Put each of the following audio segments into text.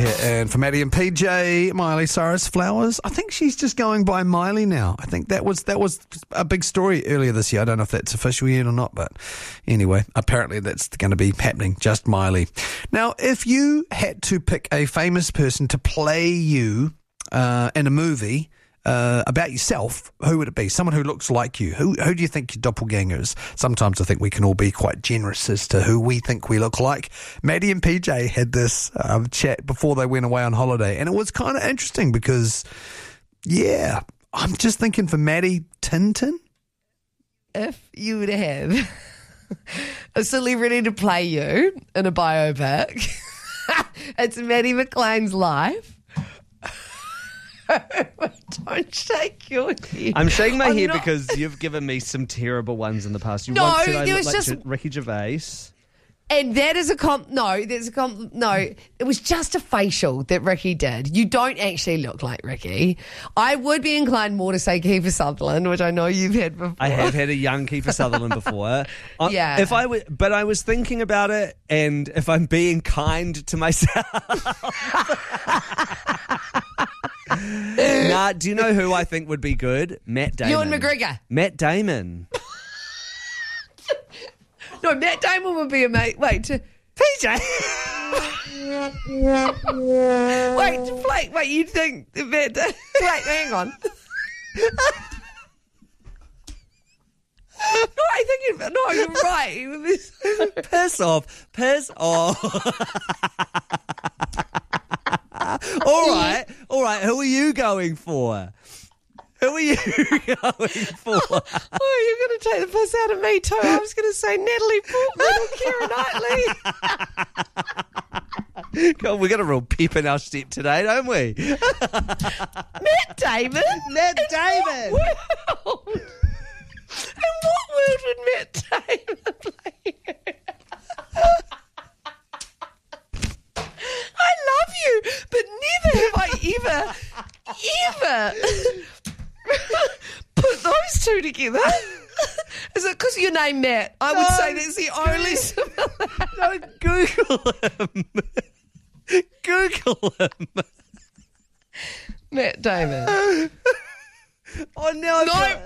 And for Maddie and PJ, Miley Cyrus Flowers. I think she's just going by Miley now. I think that was a big story earlier this year. I don't know if that's official yet or not, but anyway, apparently that's going to be happening, just Miley. Now, if you had to pick a famous person to play you in a movie about yourself, who would it be? Someone who looks like you. Who do you think your doppelganger is? Sometimes I think we can all be quite generous as to who we think we look like. Maddie and PJ had this chat before they went away on holiday, and it was kind of interesting because, yeah, I'm just thinking for Maddie, Tintin. If you would have a celebrity to play you in a biopic, it's Maddie McLean's life. Don't shake your head. I'm shaking my head because you've given me some terrible ones in the past. You once said I look like Ricky Gervais. And that is no, it was just a facial that Ricky did. You don't actually look like Ricky. I would be inclined more to say Kiefer Sutherland, which I know you've had before. I have had a young Kiefer Sutherland before. Yeah. But I was thinking about it, and if I'm being kind to myself. Nah, do you know who I think would be good? Matt Damon. Ewan McGregor. Matt Damon. No, Matt Damon would be a mate. Wait, PJ. Wait, you think that Matt Damon... Wait, hang on. No, you're right. Piss off. All right. Who are you going for? Oh, you're going to take the piss out of me too. I was going to say Natalie Portman or Keira Knightley. God, we got a real pep in our step today, don't we? Matt Damon? Matt Damon! In what world would Matt Damon play you? I love you, but never have I ever put those two together. Is it because of your name, Matt? I would say that's the only similarity. No, Google him. Matt Damon. Oh, no.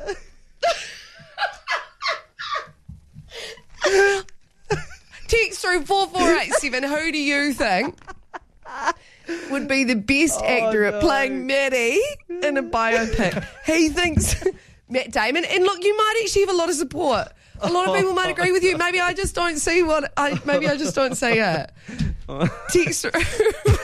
Text through 4487. Who do you think would be the best actor at playing Maddie in a biopic? He thinks Matt Damon. And look, you might actually have a lot of support. A lot of people might agree with you. Maybe I just don't see it. Text through